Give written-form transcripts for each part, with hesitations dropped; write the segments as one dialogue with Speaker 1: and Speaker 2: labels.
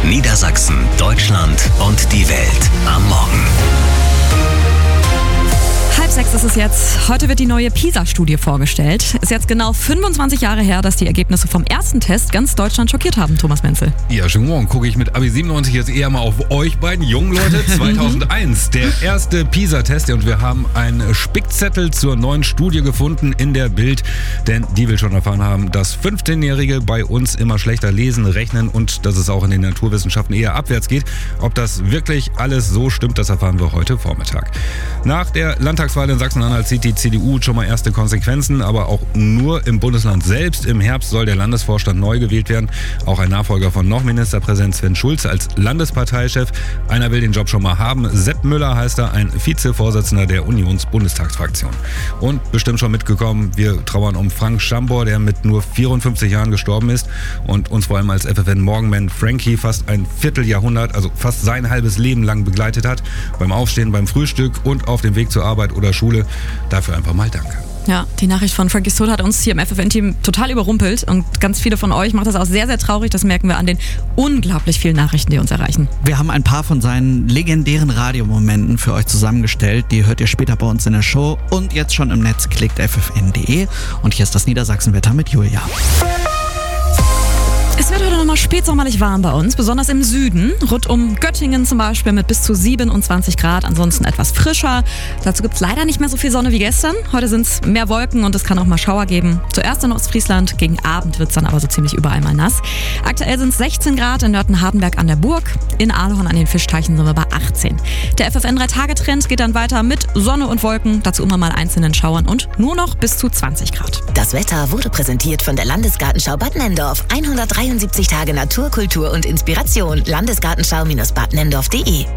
Speaker 1: Niedersachsen, Deutschland und die Welt am Morgen.
Speaker 2: 5:30 ist es jetzt. Heute wird die neue PISA-Studie vorgestellt. Ist jetzt genau 25 Jahre her, dass die Ergebnisse vom ersten Test ganz Deutschland schockiert haben, Thomas Menzel.
Speaker 3: Ja, schönen Morgen. Gucke ich mit Abi 97 jetzt eher mal auf euch beiden jungen Leute. 2001, der erste PISA-Test. Und wir haben einen Spickzettel zur neuen Studie gefunden in der Bild. Denn die will schon erfahren haben, dass 15-Jährige bei uns immer schlechter lesen, rechnen und dass es auch in den Naturwissenschaften eher abwärts geht. Ob das wirklich alles so stimmt, das erfahren wir heute Vormittag. Nach der Landtagswahl in Sachsen-Anhalt zieht die CDU schon mal erste Konsequenzen, aber auch nur im Bundesland selbst. Im Herbst soll der Landesvorstand neu gewählt werden. Auch ein Nachfolger von noch Ministerpräsident Sven Schulze als Landesparteichef. Einer will den Job schon mal haben. Sepp Müller heißt er, ein Vizevorsitzender der Unions-Bundestagsfraktion. Und bestimmt schon mitgekommen, wir trauern um Frank Schambor, der mit nur 54 Jahren gestorben ist und uns vor allem als FFN-Morgenman Frankie fast ein Vierteljahrhundert, also fast sein halbes Leben lang begleitet hat. Beim Aufstehen, beim Frühstück und auf dem Weg zur Arbeit oder Schule. Dafür einfach mal Danke.
Speaker 2: Ja, die Nachricht von Frankies Tod hat uns hier im FFN-Team total überrumpelt und ganz viele von euch macht das auch sehr, sehr traurig. Das merken wir an den unglaublich vielen Nachrichten, die uns erreichen.
Speaker 4: Wir haben ein paar von seinen legendären Radiomomenten für euch zusammengestellt. Die hört ihr später bei uns in der Show und jetzt schon im Netz. Klickt ffn.de und hier ist das Niedersachsenwetter mit Julia.
Speaker 2: Es wird heute nochmal spätsommerlich warm bei uns, besonders im Süden. Rund um Göttingen zum Beispiel mit bis zu 27 Grad, ansonsten etwas frischer. Dazu gibt es leider nicht mehr so viel Sonne wie gestern. Heute sind es mehr Wolken und es kann auch mal Schauer geben. Zuerst in Ostfriesland, gegen Abend wird es dann aber so ziemlich überall mal nass. Aktuell sind es 16 Grad in Nörten-Hardenberg an der Burg. In Ahorn an den Fischteichen sind wir bei 18. Der FFN 3-Tage-Trend geht dann weiter mit Sonne und Wolken, dazu immer mal einzelnen Schauern und nur noch bis zu 20 Grad.
Speaker 5: Das Wetter wurde präsentiert von der Landesgartenschau Bad Nenndorf. 173 Tage Natur, Kultur und Inspiration. Landesgartenschau-badnendorf.de.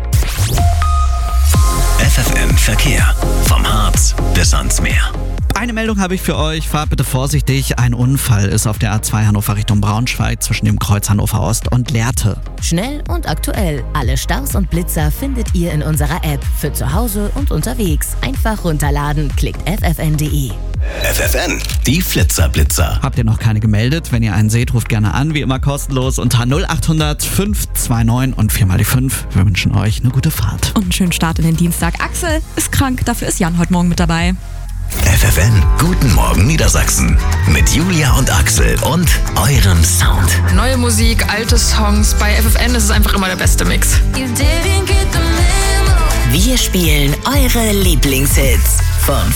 Speaker 1: FFN Verkehr. Vom Harz bis ans Meer.
Speaker 4: Eine Meldung habe ich für euch. Fahrt bitte vorsichtig. Ein Unfall ist auf der A2 Hannover Richtung Braunschweig zwischen dem Kreuz Hannover Ost und Lehrte.
Speaker 5: Schnell und aktuell. Alle Staus und Blitzer findet ihr in unserer App. Für zu Hause und unterwegs. Einfach runterladen. Klickt ffn.de.
Speaker 1: FFN, die Flitzer-Blitzer.
Speaker 4: Habt ihr noch keine gemeldet? Wenn ihr einen seht, ruft gerne an. Wie immer kostenlos unter 0800 529 und 4 mal die 5. Wir wünschen euch eine gute Fahrt.
Speaker 2: Und einen schönen Start in den Dienstag. Axel ist krank, dafür ist Jan heute Morgen mit dabei.
Speaker 1: FFN, guten Morgen Niedersachsen. Mit Julia und Axel und eurem Sound.
Speaker 6: Neue Musik, alte Songs. Bei FFN ist es einfach immer der beste Mix.
Speaker 5: Wir spielen eure Lieblingshits von